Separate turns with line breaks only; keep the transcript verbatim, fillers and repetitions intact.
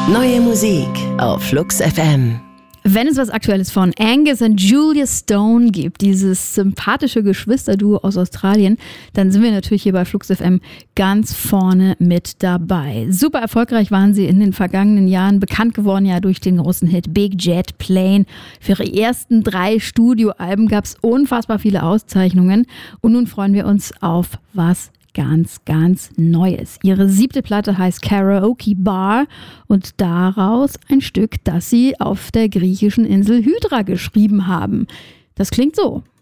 Neue Musik auf Flux F M.
Wenn es was Aktuelles von Angus und Julia Stone gibt, dieses sympathische Geschwisterduo aus Australien, dann sind wir natürlich hier bei Flux F M ganz vorne mit dabei. Super erfolgreich waren sie in den vergangenen Jahren, bekannt geworden ja durch den großen Hit Big Jet Plane. Für ihre ersten drei Studioalben gab es unfassbar viele Auszeichnungen und nun freuen wir uns auf was ganz, ganz Neues. Ihre siebte Platte heißt Karaoke Bar und daraus ein Stück, das sie auf der griechischen Insel Hydra geschrieben haben. Das klingt so.